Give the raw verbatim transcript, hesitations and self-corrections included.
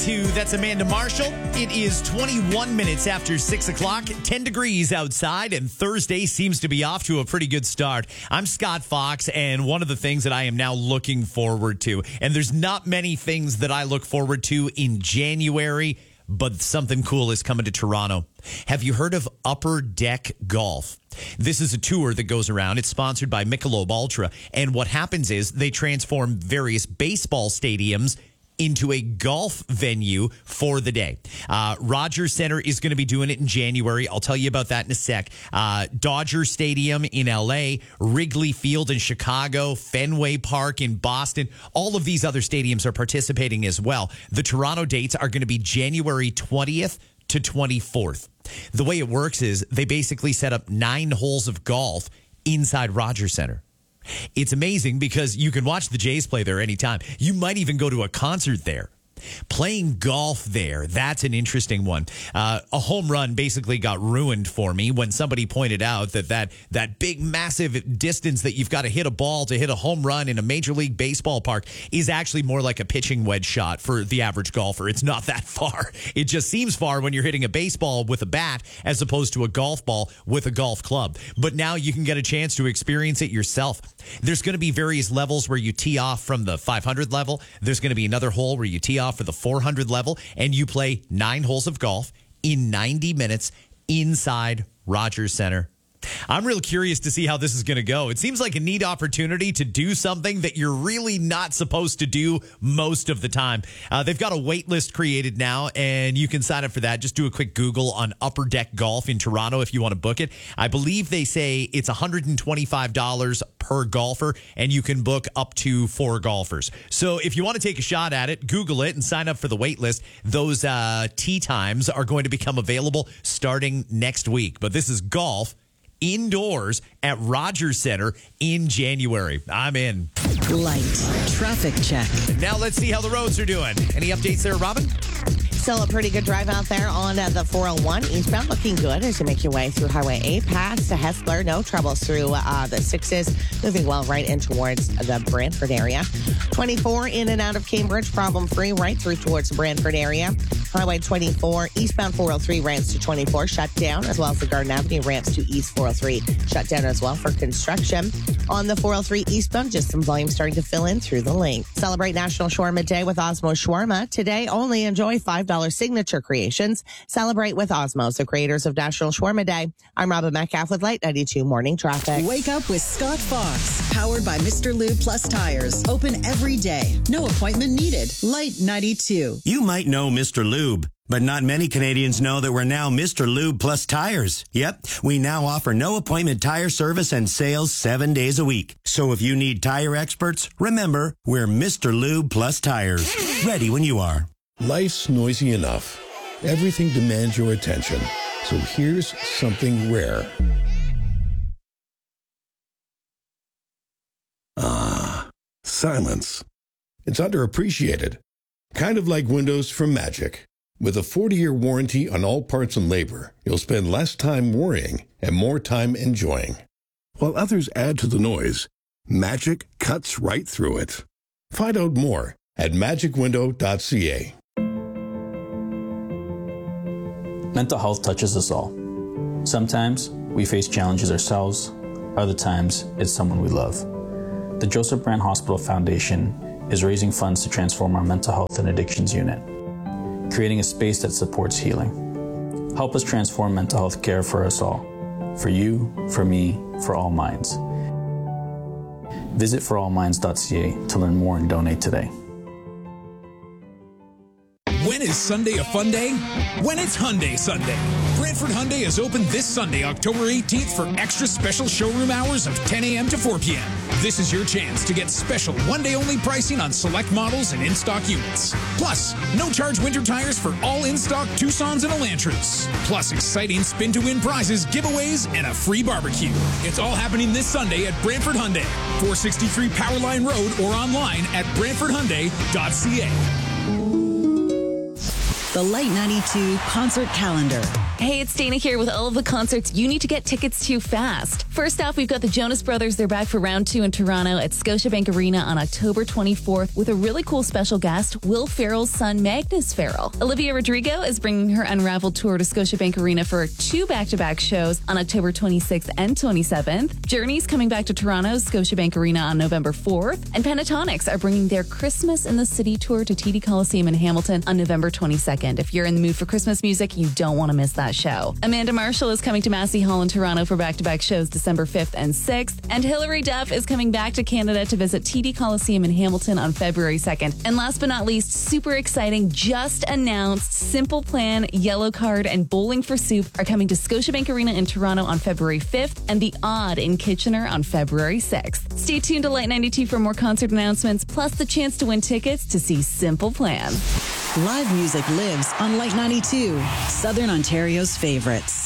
ninety-two. That's Amanda Marshall. It is twenty-one minutes after six o'clock, ten degrees outside, and Thursday seems to be off to a pretty good start. I'm Scott Fox, and one of the things that I am now looking forward to, and there's not many things that I look forward to in January, but something cool is coming to Toronto. Have you heard of Upper Deck Golf? This is a tour that goes around. It's sponsored by Michelob Ultra. And what happens is they transform various baseball stadiums into a golf venue for the day. Uh, Rogers Center is going to be doing it in January. I'll tell you about that in a sec. Uh, Dodger Stadium in L A, Wrigley Field in Chicago, Fenway Park in Boston. All of these other stadiums are participating as well. The Toronto dates are going to be January twentieth to twenty-fourth. The way it works is they basically set up nine holes of golf inside Rogers Center. It's amazing because you can watch the Jays play there anytime. You might even go to a concert there. Playing golf there, that's an interesting one. Uh, a home run basically got ruined for me when somebody pointed out that that, that big, massive distance that you've got to hit a ball to hit a home run in a Major League Baseball park is actually more like a pitching wedge shot for the average golfer. It's not that far. It just seems far when you're hitting a baseball with a bat as opposed to a golf ball with a golf club. But now you can get a chance to experience it yourself. There's going to be various levels where you tee off from the five hundred level. There's going to be another hole where you tee off for the four hundred level, and you play nine holes of golf in ninety minutes inside Rogers Center. I'm real curious to see how this is going to go. It seems like a neat opportunity to do something that you're really not supposed to do most of the time. Uh, they've got a wait list created now, and you can sign up for that. Just do a quick Google on Upper Deck Golf in Toronto if you want to book it. I believe they say it's one hundred twenty-five dollars per golfer, and you can book up to four golfers. So if you want to take a shot at it, Google it and sign up for the wait list. Those uh, tee times are going to become available starting next week. But this is golf indoors at Rogers Center in January. I'm in. Light traffic check. Now let's see how the roads are doing. Any updates there, Robin? Still a pretty good drive out there on uh, the four oh one eastbound, looking good as you make your way through Highway eight past Hessler. No troubles through uh, the sixes, moving well right in towards the Brantford area. twenty-four in and out of Cambridge, problem free right through towards the Brantford area. Highway twenty-four, eastbound four oh three ramps to twenty-four shut down, as well as the Garden Avenue ramps to East four oh three shut down as well for construction. On the four oh three eastbound, just some volume starting to fill in through the lane. Celebrate National Shawarma Day with Osmo Shawarma. Today, only enjoy five dollars signature creations. Celebrate with Osmos, the creators of National Shawarma Day. I'm Robin Metcalf with Light ninety-two Morning Traffic. Wake up with Scott Fox, powered by Mister Lube Plus Tires. Open every day. No appointment needed. Light ninety-two. You might know Mister Lube, but not many Canadians know that we're now Mister Lube Plus Tires. Yep, we now offer no appointment tire service and sales seven days a week. So if you need tire experts, remember, we're Mister Lube Plus Tires. Ready when you are. Life's noisy enough. Everything demands your attention. So here's something rare. Ah, silence. It's underappreciated. Kind of like windows from Magic. With a forty-year warranty on all parts and labor, you'll spend less time worrying and more time enjoying. While others add to the noise, Magic cuts right through it. Find out more at magic window dot c a. Mental health touches us all. Sometimes we face challenges ourselves, other times it's someone we love. The Joseph Brand Hospital Foundation is raising funds to transform our mental health and addictions unit, creating a space that supports healing. Help us transform mental health care for us all, for you, for me, for all minds. Visit for all minds dot c a to learn more and donate today. When is Sunday a fun day? When it's Hyundai Sunday. Brantford Hyundai is open this Sunday, October eighteenth for extra special showroom hours of ten a.m. to four p.m. This is your chance to get special one-day-only pricing on select models and in-stock units. Plus, no-charge winter tires for all in-stock Tucsons and Elantras. Plus, exciting spin-to-win prizes, giveaways, and a free barbecue. It's all happening this Sunday at Brantford Hyundai, four sixty-three Powerline Road, or online at brantford hyundai dot c a. the Light ninety-two concert calendar. Hey, it's Dana here with all of the concerts you need to get tickets to fast. First off, we've got the Jonas Brothers. They're back for round two in Toronto at Scotiabank Arena on October twenty-fourth with a really cool special guest, Will Ferrell's son, Magnus Ferrell. Olivia Rodrigo is bringing her Unraveled tour to Scotiabank Arena for two back-to-back shows on October twenty-sixth and twenty-seventh. Journey's coming back to Toronto's Scotiabank Arena on November fourth. And Pentatonix are bringing their Christmas in the City tour to T D Coliseum in Hamilton on November twenty-second. If you're in the mood for Christmas music, you don't want to miss that show. Amanda Marshall is coming to Massey Hall in Toronto for back-to-back shows December fifth and sixth. And Hilary Duff is coming back to Canada to visit T D Coliseum in Hamilton on February second. And last but not least, super exciting, just announced, Simple Plan, Yellow Card, and Bowling for Soup are coming to Scotiabank Arena in Toronto on February fifth and The Odd in Kitchener on February sixth. Stay tuned to Light ninety-two for more concert announcements, plus the chance to win tickets to see Simple Plan. Live music lives on Light ninety-two, Southern Ontario's favorites.